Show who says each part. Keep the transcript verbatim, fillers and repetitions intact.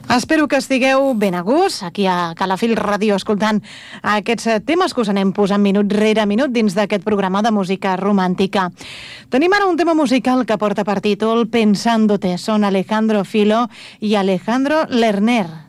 Speaker 1: Espero que estigueu ben a gust aquí a Calafell Ràdio escoltant aquests temes que us anem posant minut rere minut dins d'aquest programa de música romàntica. Tenim ara un tema musical que porta per títol Pensándote. Són Alejandro Filo i Alejandro Lerner.